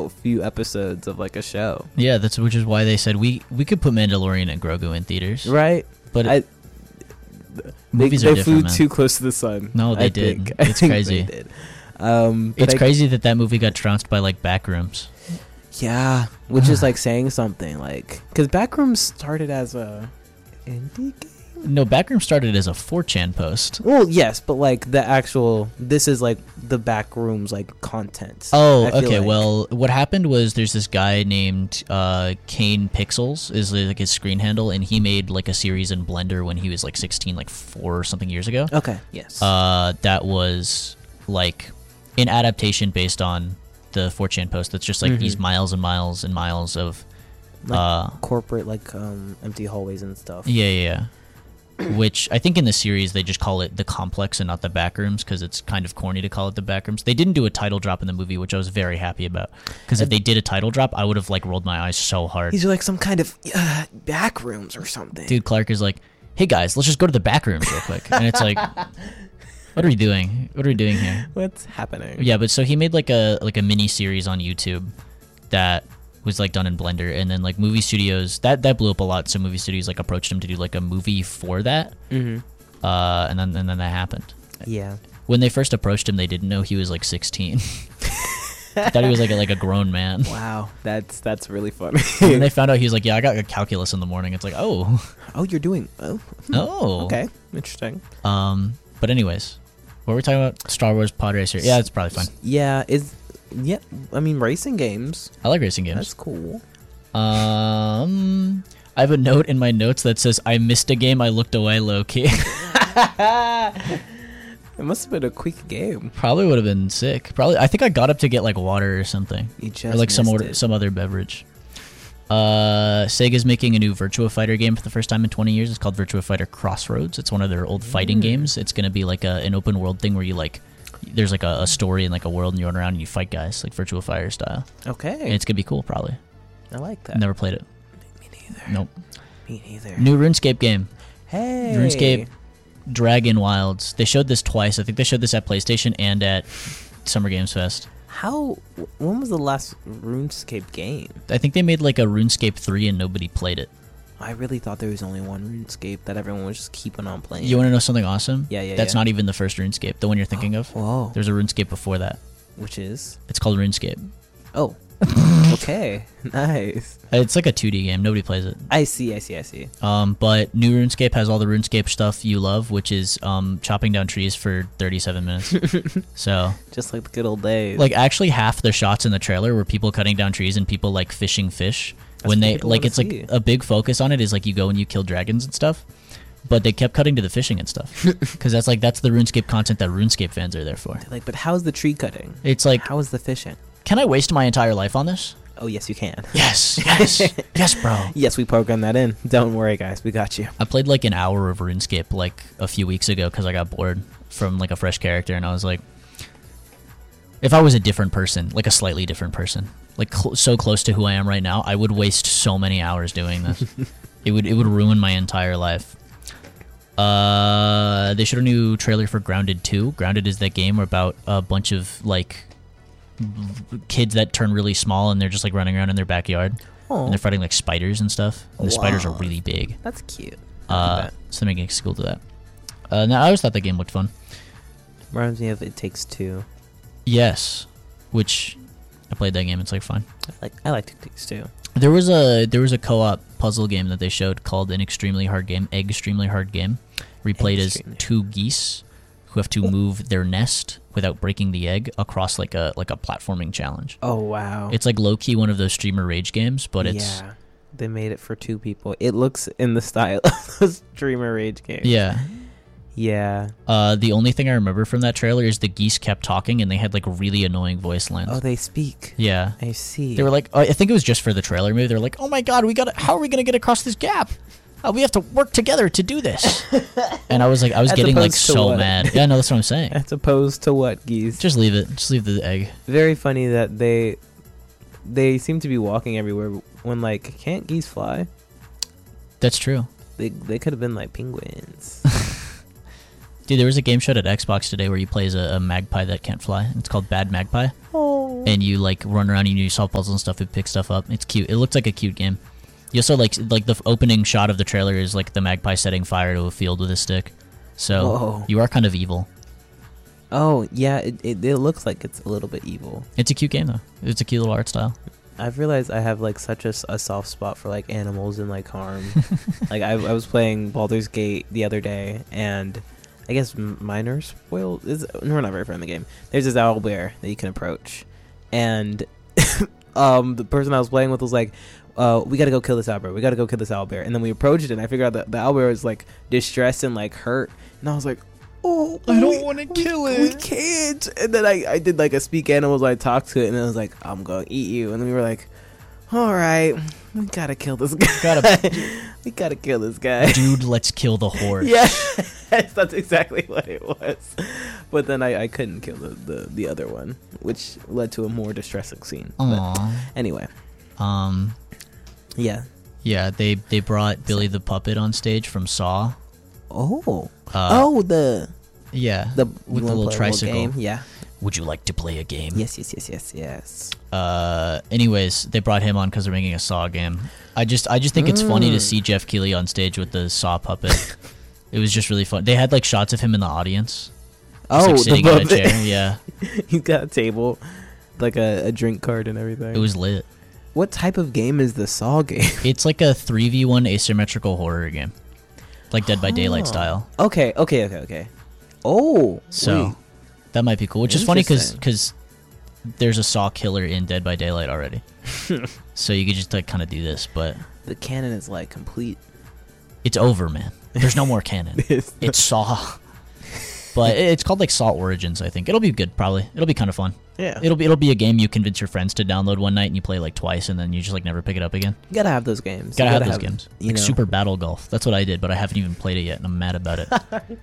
few episodes of like a show. Yeah, which is why they said we could put Mandalorian and Grogu in theaters, Right? But movies they are different, flew man. too close to the sun. No, they didn't. It's crazy. They did. It's crazy that movie got trounced by like Backrooms. Yeah, which is like saying something, like, because Backrooms started as a indie game. No, Backrooms started as a 4chan post. Well, yes, but like this is like the Backrooms like content. Oh, I feel okay. like. Well, what happened was there's this guy named Kane Pixels is like his screen handle, and he made like a series in Blender when he was like 16, like 4 or something years ago. Okay, yes. That was like an adaptation based on the 4chan post. That's just like these miles and miles and miles of like corporate like empty hallways and stuff. Yeah. Which I think in the series they just call it the complex and not the Backrooms because it's kind of corny to call it the Backrooms. They didn't do a title drop in the movie, which I was very happy about. Because if they did a title drop, I would have like rolled my eyes so hard. These are like some kind of Backrooms or something. Dude, Clark is like, "Hey guys, let's just go to the Backrooms real quick," and it's like, "What are we doing? What are we doing here? What's happening?" Yeah, but so he made like a mini series on YouTube that was like done in Blender, and then like movie studios that blew up a lot. So movie studios like approached him to do like a movie for that, and then that happened. Yeah. When they first approached him, they didn't know he was like 16. Thought he was like a grown man. Wow, that's really funny. And then they found out he was like, "Yeah, I got a calculus in the morning." It's like, oh, you're doing okay, interesting. But anyways, what were we talking about? Star Wars Pod Racer. Yeah, it's probably fine. Yeah, I mean, racing games. I like racing games. That's cool. I have a note in my notes that says, "I missed a game. I looked away low key." It must have been a quick game. Probably would have been sick. I think I got up to get like water or something. You just or like missed some other beverage. Sega's making a new Virtua Fighter game for the first time in 20 years. It's called Virtua Fighter Crossroads. It's one of their old fighting games. It's going to be like an open world thing where you like, there's like a story and like a world and you run around and you fight guys like Virtua Fighter style. Okay. And it's going to be cool probably. I like that. Never played it. Me neither. Nope. Me neither. New RuneScape game. Hey. RuneScape Dragon Wilds. They showed this twice. I think they showed this at PlayStation and at Summer Games Fest. When was the last RuneScape game? I think they made like a RuneScape 3 and nobody played it. I really thought there was only one RuneScape that everyone was just keeping on playing. You want to know something awesome? Yeah. That's not even the first RuneScape, the one you're thinking of. Whoa. There's a RuneScape before that. Which is? It's called RuneScape. Oh. Okay. Nice. It's like a 2D game. Nobody plays it. I see. But new RuneScape has all the RuneScape stuff you love, which is chopping down trees for 37 minutes. So just like the good old days. Like actually half the shots in the trailer were people cutting down trees and people like fishing fish. When they like it's like a big focus on it is like you go and you kill dragons and stuff. But they kept cutting to the fishing and stuff because that's the RuneScape content that RuneScape fans are there for. They're like, but how's the tree cutting? It's like, how is the fishing? Can I waste my entire life on this? Oh, yes, you can. Yes, bro. Yes, we programmed that in. Don't worry, guys. We got you. I played like an hour of RuneScape like a few weeks ago because I got bored from like a fresh character, and I was like, if I was a different person, like a slightly different person, like so close to who I am right now, I would waste so many hours doing this. It would ruin my entire life. They showed a new trailer for Grounded 2. Grounded is that game about a bunch of like kids that turn really small and they're just like running around in their backyard. Aww. And they're fighting like spiders and stuff. And the spiders are really big. That's cute. So they're making a sequel to that. Now I always thought that game looked fun. Reminds me of It Takes Two. Yes, which I played that game. It's like fun. I like It Takes Two. There was a co-op puzzle game that they showed called An Extremely Hard Game, Extremely Hard Game, where you played as two geese who have to move their nest without breaking the egg across like a platforming challenge. Oh wow! It's like low key one of those streamer rage games, but it's they made it for two people. It looks in the style of those streamer rage games. Yeah. Yeah. The only thing I remember from that trailer is the geese kept talking and they had like really annoying voice lines. Oh, they speak. Yeah. I see. They were like, I think it was just for the trailer. Maybe they were like, oh my god, how are we gonna get across this gap? We have to work together to do this. And I was getting like so mad. Yeah, no, that's what I'm saying. As opposed to what, geese? Just leave it. Just leave the egg. Very funny that they seem to be walking everywhere when like, can't geese fly? That's true. They could have been like penguins. Dude, there was a game showed at Xbox today where you play as a magpie that can't fly. It's called Bad Magpie. Oh. and you like run around and you solve puzzles and stuff. It picks stuff up. It's cute. It looks like a cute game. You also like the opening shot of the trailer is like the magpie setting fire to a field with a stick. So Whoa. you are kind of evil. Oh yeah, it looks like it's a little bit evil. It's a cute game though. It's a cute little art style. I've realized I have like such a soft spot for like animals and like harm. Like I was playing Baldur's Gate the other day, and I guess minor spoil is we're not very far in the game. There's this owl bear that you can approach, and the person I was playing with was like, we gotta go kill this owl bear. We gotta go kill this owl bear. And then we approached it, and I figured out that the owl bear was like distressed and like hurt, and I was like, oh, I don't want to kill it. We can't. And then I did like a speak animals. I talked to it, and I was like, I'm gonna eat you. And then we were like, all right, we gotta kill this guy. We gotta kill this guy. Dude, let's kill the horse. Yeah, that's exactly what it was. But then I couldn't kill the other one, which led to a more distressing scene. Aww. But anyway, yeah. Yeah, they brought Billy the Puppet on stage from Saw. Oh, the with the you little wanna play a tricycle. game? Yeah. Would you like to play a game? Yes. Anyways, they brought him on because they're making a Saw game. I just think it's funny to see Jeff Keighley on stage with the Saw puppet. It was just really fun. They had like shots of him in the audience. Just, like, sitting in a chair. Yeah. He's got a table, like a drink card and everything. It was lit. What type of game is the Saw game? It's like a 3v1 asymmetrical horror game, like Dead by Daylight style. Okay. Oh, so wait. that might be cool. Which is funny Interesting. because there's a Saw killer in Dead by Daylight already. So you could just like kind of do this, but The canon is like complete. it's over, man. There's no more canon. It's Saw. But it's called like Saw Origins, I think. It'll be good, probably. It'll be kind of fun. Yeah. It'll be a game you convince your friends to download one night and you play like twice and then you just like never pick it up again. You gotta have those games. Gotta You have those games. You Like know. Super Battle Golf. That's what I did, but I haven't even played it yet and I'm mad about it.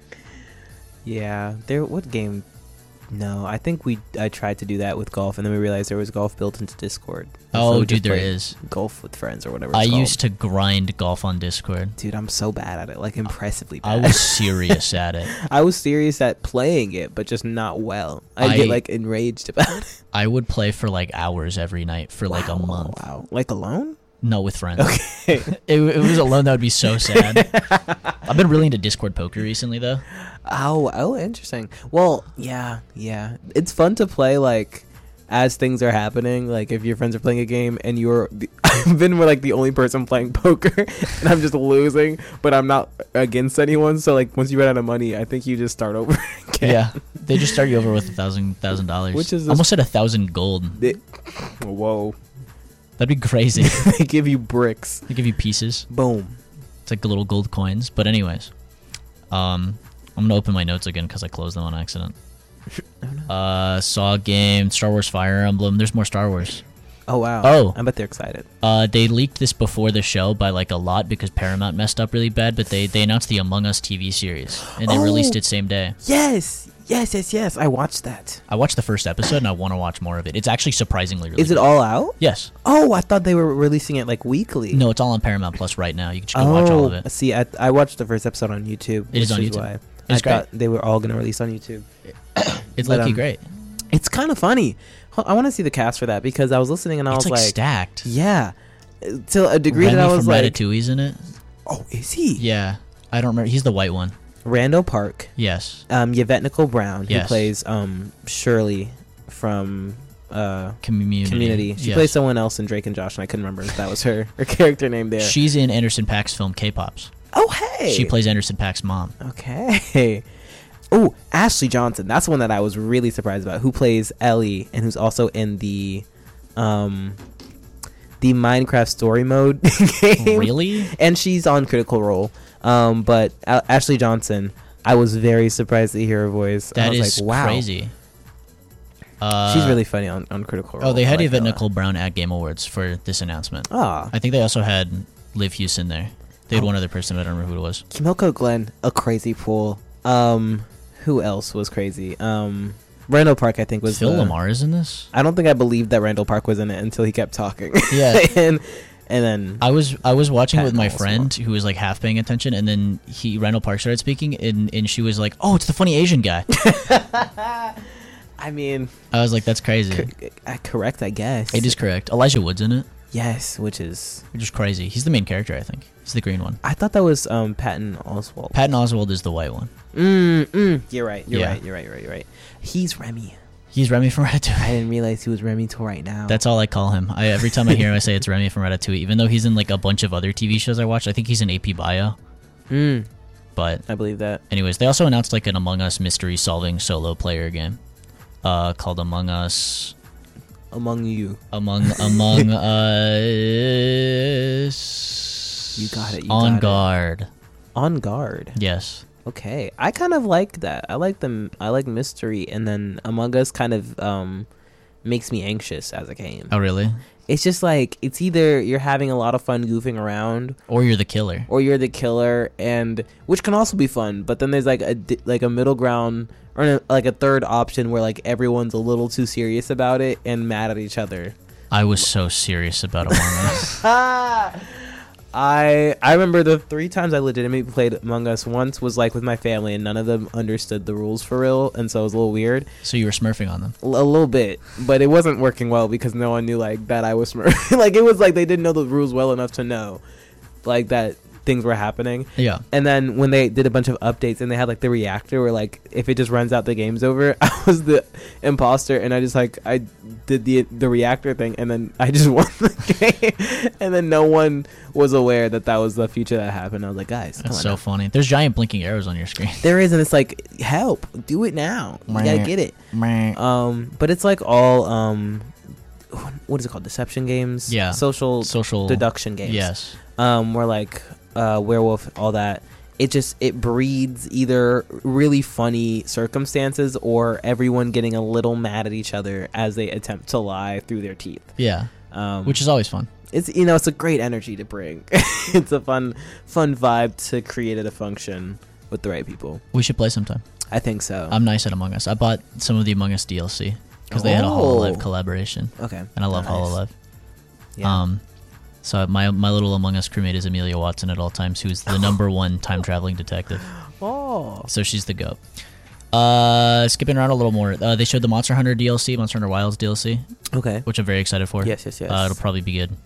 Yeah. What game? No, I think I tried to do that with golf, and then we realized there was golf built into Discord. And so Oh, we dude, just there played is. golf with friends or whatever. I It's called. used to grind golf on Discord. Dude, I'm so bad at it. Like impressively I bad. was serious at it. I was serious at playing it, but just not well. I'd get like enraged about it. I would play for like hours every night for like a month. Wow. Like alone? No, with friends. Okay. It was alone. That would be so sad. I've been really into Discord poker recently, though. Oh, interesting. Well, yeah. It's fun to play like as things are happening. Like if your friends are playing a game and I've been like the only person playing poker and I'm just losing, but I'm not against anyone. So like once you run out of money, I think you just start over again. Yeah, they just start you over with $1,000, Which is almost at 1,000 gold. Whoa. That'd be crazy. They give you bricks. They give you pieces. Boom. It's like little gold coins. But anyways, I'm gonna open my notes again because I closed them on accident. Saw game, Star Wars Fire Emblem. There's more Star Wars. Oh wow. Oh. I bet they're excited. They leaked this before the show by like a lot because Paramount messed up really bad. But they announced the Among Us TV series and they released it same day. Yes. I watched that. I watched the first episode and I want to watch more of it. It's actually surprisingly really Is it good. all out? Yes. Oh, I thought they were releasing it like weekly. No, it's all on Paramount Plus right now. You can just go watch all of it. See, I watched the first episode on YouTube. It is on which YouTube. Why It's I thought they were all going to release on YouTube. It's But, low-key great. It's kind of funny. I want to see the cast for that because I was listening and I It's was like like, stacked. yeah, to a degree Remy that I was from like, Ratatouille's in it. oh, is he? Yeah. I don't remember. He's the white one. Randall Park, Yes. Yvette Nicole Brown, Yes. who plays Shirley from Community. She Yes. plays someone else in Drake and Josh, and I couldn't remember if that was her character name there. She's in Anderson .Paak's film K-Pops. Oh, hey. She plays Anderson .Paak's mom. Okay. Oh, Ashley Johnson. That's one that I was really surprised about. Who plays Ellie and who's also in the Minecraft story mode game. Really? And she's on Critical Role. But Ashley Johnson, I was very surprised to hear her voice. That I was is like, wow. crazy. She's really funny on Critical Role. Oh, they I had like Yvette that a lot. Nicole Brown at Game Awards for this announcement. Ah, I think they also had Liv Hewson there. They had one other person, but I don't remember who it was. Kimiko Glenn, a crazy pool. Who else was crazy? Randall Park, I think, was Phil Lamar is in this? I don't think I believed that Randall Park was in it until he kept talking. Yeah. and then I was watching it with my Patton friend who was like half paying attention, and then Randall Park started speaking, and she was like, "Oh, it's the funny Asian guy." I mean, I was like, that's crazy. correct, I guess. It is correct. Elijah Wood's in it, Yes, which is crazy. He's the main character, I think. He's the green one. I thought that was Patton Oswalt. Patton Oswalt is the white one. You're right. You're Yeah. right. You're right. You're right. You're right. He's Remy. He's Remy from Ratatouille. I didn't realize he was Remy till right now. That's all I call him. Every time I hear him, I say it's Remy from Ratatouille. Even though he's in like a bunch of other TV shows I watch. I think he's in AP Bio. But I believe that. anyways, they also announced like an Among Us mystery solving solo player game, called Among Us. Among you. Among Us. You got it. You On got it. Guard. On Guard. Yes. Okay, I kind of like that. I like them. I like mystery, and then Among Us kind of makes me anxious as a game. Oh really? It's just like it's either you're having a lot of fun goofing around, Or you're the killer. or you're the killer, and which can also be fun. But then there's like a middle ground or like a third option where like everyone's a little too serious about it and mad at each other. I was so serious about Among Us. I remember the 3 times I legitimately played Among Us. Once was like with my family, and none of them understood the rules for real, and so it was a little weird. So you were smurfing on them. A little bit, but it wasn't working well because no one knew like that I was smurfing. Like it was like they didn't know the rules well enough to know like that things were happening. Yeah. And then when they did a bunch of updates and they had like the reactor where like if it just runs out the game's over, I was the imposter and I just like I did the reactor thing and then I just won the game and then no one was aware that that was the feature that happened. I was like, guys, come That's on so now. funny. There's giant blinking arrows on your screen. There is, and it's like help, do it now. You gotta get it. But it's like all what is it called? Deception games. Yeah. Social deduction games. Yes. Where like werewolf, all that. It breeds either really funny circumstances or everyone getting a little mad at each other as they attempt to lie through their teeth. Yeah. Which is always fun. It's it's a great energy to bring. It's a fun vibe to create at a function with the right people. We should play sometime. I think so. I'm nice at Among Us. I bought some of the Among Us DLC because they had a HoloLive collaboration. Okay. And I love Nice. HoloLive. Yeah. So my little Among Us crewmate is Amelia Watson at all times, who's the number one time traveling detective. Oh. So she's the GOAT. Skipping around a little more, they showed the Monster Hunter DLC, Monster Hunter Wilds DLC, Okay. which I'm very excited for. Yes. It'll probably be good.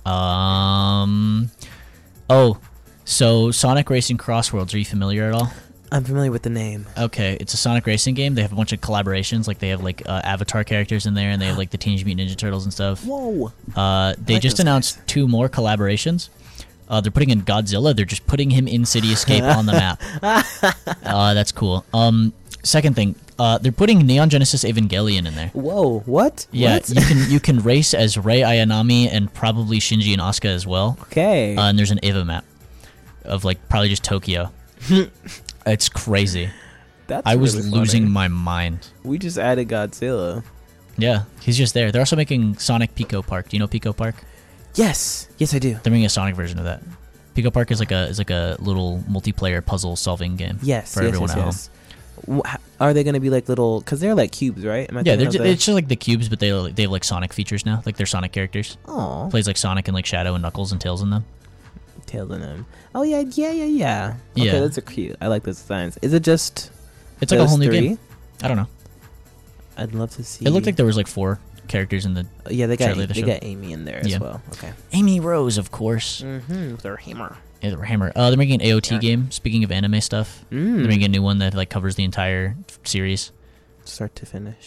So Sonic Racing Crossworlds, are you familiar at all? I'm familiar with the name. Okay, it's a Sonic racing game. They have a bunch of collaborations, like they have like Avatar characters in there, and they have like the Teenage Mutant Ninja Turtles and stuff. Whoa. They like just those announced guys. 2 more collaborations. They're putting in Godzilla. They're just putting him in City Escape on the map. That's cool. Second thing, they're putting Neon Genesis Evangelion in there. Whoa. What? Yeah, What? you can race as Rei Ayanami and probably Shinji and Asuka as well. Okay. And there's an Eva map of like probably just Tokyo. It's crazy. That's I was really losing funny. my mind. We just added Godzilla. Yeah, he's just there. They're also making Sonic Pico Park. Do you know Pico Park? Yes. Yes, I do. They're making a Sonic version of that. Pico Park is like a little multiplayer puzzle solving game. Yes. for yes, everyone yes, at yes. Are they going to be like little? Because they're like cubes, right? Am I Yeah, thinking of it's just like the cubes, but they have like Sonic features now. Like they're Sonic characters. Oh, Plays like Sonic and like Shadow and Knuckles and Tails in them. Tails in them. Oh yeah. Okay, Yeah. that's a cute. I like those designs. Is it just? It's like a those whole new 3? game. I don't know. I'd love to see. It looked like there was like 4 characters in the Yeah, they trailer got they showed. Amy in there as Yeah. well. Okay. Amy Rose, of course. Mm-hmm. With their hammer. Yeah, the Hammer. They're making an AOT Yeah. game. Speaking of anime stuff, they're making a new one that like covers the entire series. Start to finish.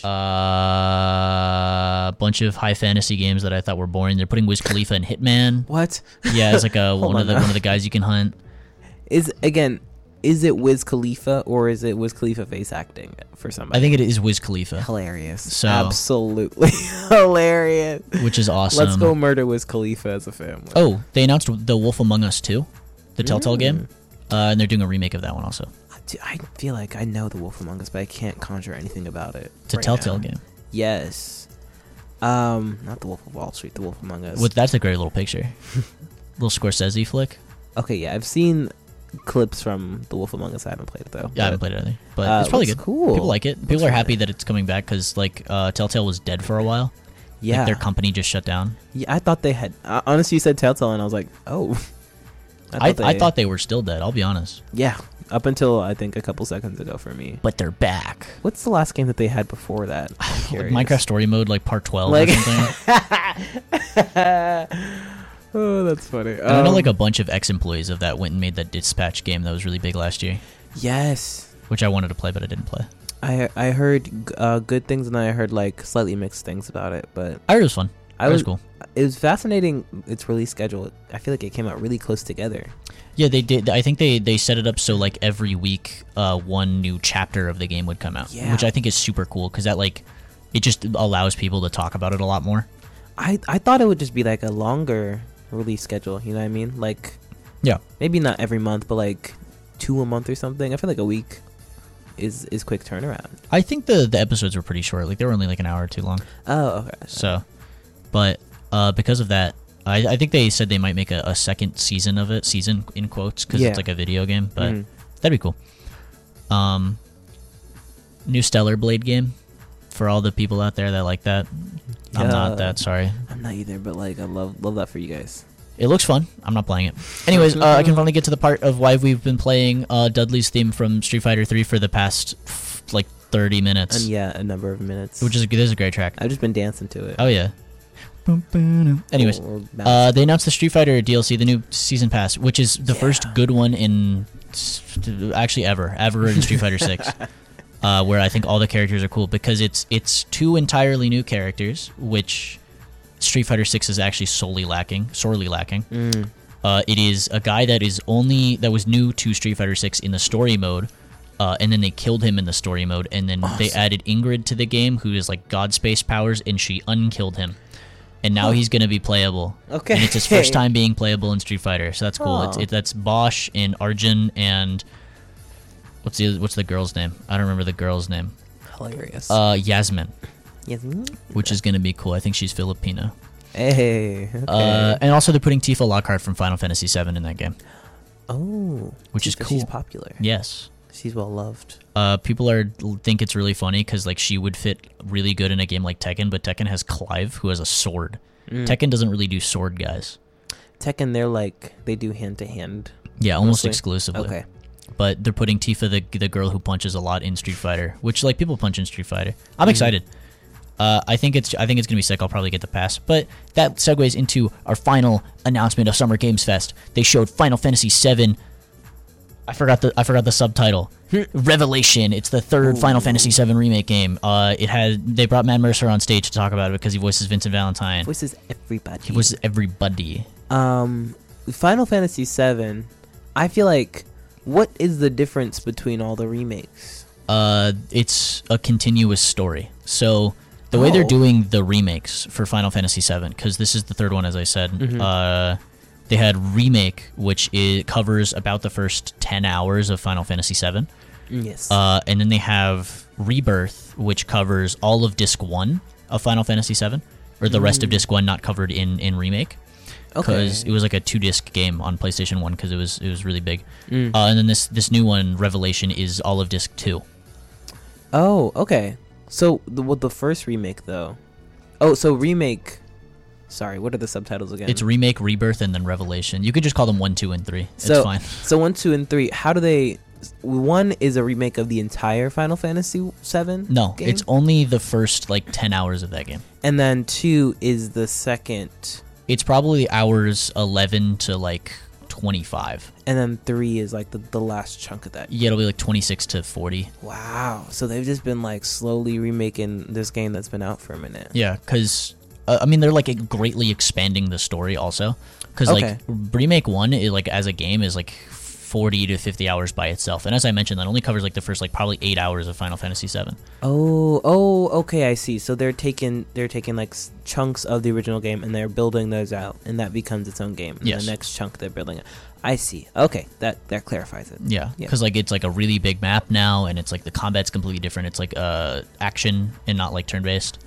A bunch of high fantasy games that I thought were boring. They're putting Wiz Khalifa in Hitman. What? Yeah, it's like Hold one on of the now. one of the guys you can hunt. Is it Wiz Khalifa or is it Wiz Khalifa face acting for somebody? I think it is Wiz Khalifa, hilarious. So- Absolutely hilarious. which is awesome. Let's go murder Wiz Khalifa as a family. Oh, they announced The Wolf Among Us 2, the Telltale game, and they're doing a remake of that one also. Dude, I feel like I know The Wolf Among Us, but I can't conjure anything about it. It's a right Telltale now. game. Yes. Not The Wolf of Wall Street. The Wolf Among Us. That's a great little picture. Little Scorsese flick. Okay, yeah, I've seen clips from The Wolf Among Us. I haven't played it though. Yeah, I haven't played it either, but it's probably looks good. cool. People like it. People Looks are happy really- that it's coming back because like Telltale was dead for a while. Yeah, Like, their company just shut down. yeah. I thought they had. Honestly, you said Telltale, and I was like, oh. I thought they were still dead. I'll be honest. Yeah, Up until I think a couple seconds ago for me. But they're back. What's the last game that they had before that? Like Minecraft Story Mode, like part 12 Like- or something. Oh, that's funny. And I know like a bunch of ex-employees of that went and made that Dispatch game that was really big last year, Yes. which I wanted to play, but I didn't play. I heard good things, and then I heard like slightly mixed things about it. But I heard it was fun. I It was cool. It was fascinating. Its release schedule. I feel like it came out really close together. Yeah, they did. I think they set it up so like every week, one new chapter of the game would come out, Yeah. which I think is super cool because that like it just allows people to talk about it a lot more. I thought it would just be like a longer release schedule. You know what I mean? Like, Yeah. maybe not every month, but like 2 a month or something. I feel like a week is quick turnaround. I think the episodes were pretty short. Like they were only like an hour or two long. Oh, okay. So, but because of that, I think they said they might make a second season of it. Season in quotes because Yeah. it's like a video game, but Mhm. that'd be cool. New Stellar Blade game for all the people out there that like that. I'm not Yeah. that sorry. I'm not either, but like I love that for you guys. It looks fun. I'm not playing it. Anyways, I can finally get to the part of why we've been playing Dudley's theme from Street Fighter 3 for the past like 30 minutes, And yeah, a number of minutes. which is this is a great track. I've just been dancing to it. Oh yeah. Anyways, Or bouncing. they announced the Street Fighter DLC, the new season pass, which is the first good one in actually ever in Street Fighter 6. Where I think all the characters are cool because it's two entirely new characters, which Street Fighter 6 is actually sorely lacking. Mm. It is a guy that was new to Street Fighter 6 in the story mode, and then they killed him in the story mode, and then they added Ingrid to the game, who is like God Space powers, and she unkilled him. And now he's going to be playable. Okay. And it's his first time being playable in Street Fighter, so that's cool. Oh. That's Bosch and Arjun and what's the girl's name? I don't remember the girl's name. Hilarious. Yasmin, Yes. which is going to be cool. I think she's Filipino. Hey. Okay. And also they're putting Tifa Lockhart from Final Fantasy VII in that game. Oh. Which is So cool. She's popular. Yes. She's well loved. People think it's really funny because like she would fit really good in a game like Tekken, but Tekken has Clive who has a sword. Tekken doesn't really do sword guys. Tekken, they do hand to hand. Yeah, almost Mostly? exclusively. Okay. But they're putting Tifa, the girl who punches a lot, in Street Fighter, which like people punch in Street Fighter. I'm excited. I think it's gonna be sick. I'll probably get the pass. But that segues into our final announcement of Summer Games Fest. They showed Final Fantasy VII. I forgot the subtitle. Revelation. It's the third Final Fantasy VII remake game. They brought Matt Mercer on stage to talk about it because he voices Vincent Valentine. Voices everybody. He voices everybody. Final Fantasy VII. I feel like, what is the difference between all the remakes? It's a continuous story. So the way they're doing the remakes for Final Fantasy VII, because this is the third one, as I said, they had Remake, which covers about the first 10 hours of Final Fantasy VII. Yes. And then they have Rebirth, which covers all of Disc 1 of Final Fantasy VII, or the rest of Disc 1 not covered in Remake. Because it was like a 2-disc game on PlayStation 1 because it was really big. And then this new one, Revelation, is all of Disc 2. Oh, okay. So the first remake though. Oh, so remake. Sorry, what are the subtitles again? It's Remake, Rebirth, and then Revelation. You could just call them 1, 2, and 3. It's fine. So 1, 2, and 3. How do they? 1 is a remake of the entire Final Fantasy VII. No, game? it's only the first like 10 hours of that game. And then 2 is the second. It's probably hours 11 to like 25. And then 3 is like the last chunk of that. Yeah, it'll be like 26 to 40. Wow. So they've just been like slowly remaking this game that's been out for a minute. Yeah, because I mean they're like greatly expanding the story also. Because Okay. like Remake 1, like as a game is like 40 to 50 hours by itself, and as I mentioned, that only covers like the first like probably 8 hours of Final Fantasy VII. Oh, okay, I see. So they're taking like chunks of the original game and they're building those out, and that becomes its own game. And Yes. the next chunk they're building it. I see. Okay, that clarifies it. Yeah, Yeah. because like it's like a really big map now, and it's like the combat's completely different. It's like action and not like turn based.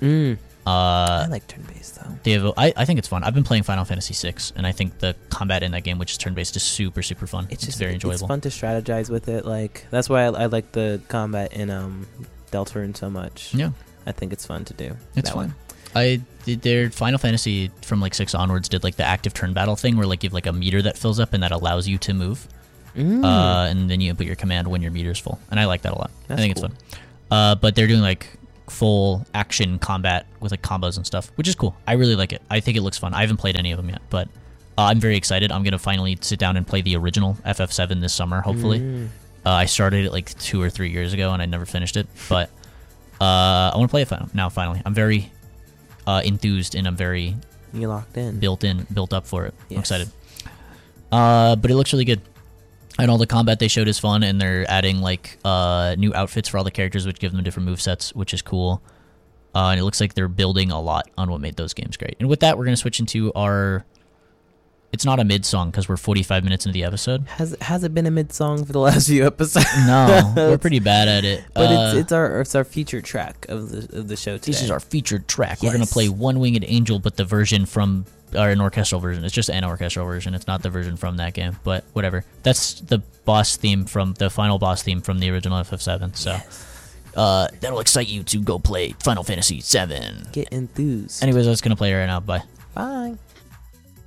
I like turn-based though. They have, I think it's fun. I've been playing Final Fantasy VI, and I think the combat in that game, which is turn-based, is super, super fun. It's Just very enjoyable. It's fun to strategize with it. Like that's why I like the combat in Deltarune so much. Yeah, I think it's fun to do. it's that fun. way. Their Final Fantasy from like 6 onwards did like the active turn battle thing, where like you have like a meter that fills up and that allows you to move. and then you input your command when your meter's full, and I like that a lot. That's I think cool. it's fun. But they're doing like full action combat with like combos and stuff, which is cool. I really like it. I think it looks fun. I haven't played any of them yet, but I'm very excited. I'm gonna finally sit down and play the original FF7 this summer, hopefully. I started it like 2 or 3 years ago, and I never finished it, but I want to play it now. Finally, I'm very enthused, and I'm very You locked in. built up for it. Yes. I'm excited. But it looks really good. And all the combat they showed is fun, and they're adding like new outfits for all the characters, which give them different movesets, which is cool. And it looks like they're building a lot on what made those games great. And with that, we're going to switch into our... It's not a mid-song because we're 45 minutes into the episode. Has it been a mid song for the last few episodes? No, we're pretty bad at it. But it's our featured track of the show today. This is our featured track. Yes. We're going to play One Winged Angel, but the version from... Or an orchestral version. It's just an orchestral version. It's not the version from that game, but whatever. That's the boss theme from... The final boss theme from the original FF7, so... Yes. That'll excite you to go play Final Fantasy VII. Get enthused. Anyways, I was going to play it right now. Bye. Bye.